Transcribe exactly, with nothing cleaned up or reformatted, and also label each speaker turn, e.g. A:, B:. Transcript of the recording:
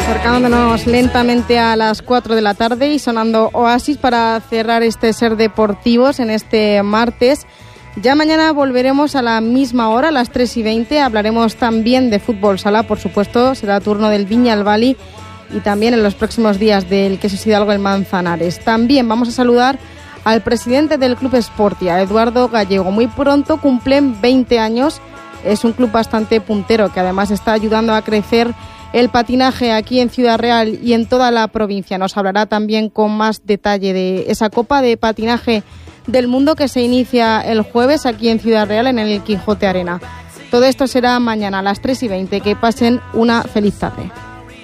A: Acercándonos lentamente a las cuatro de la tarde y sonando Oasis para cerrar este Ser Deportivos en este martes. Ya mañana volveremos a la misma hora, a las tres y veinte. Hablaremos también de fútbol sala, por supuesto. Será turno del Viñalbali y también en los próximos días del Quesos Hidalgo en Manzanares. También vamos a saludar al presidente del Club Sportia, Eduardo Gallego. Muy pronto cumplen veinte años. Es un club bastante puntero que además está ayudando a crecer el patinaje aquí en Ciudad Real y en toda la provincia. Nos hablará también con más detalle de esa Copa de Patinaje del Mundo que se inicia el jueves aquí en Ciudad Real en el Quijote Arena. Todo esto será mañana a las tres y veinte. Que pasen una feliz tarde.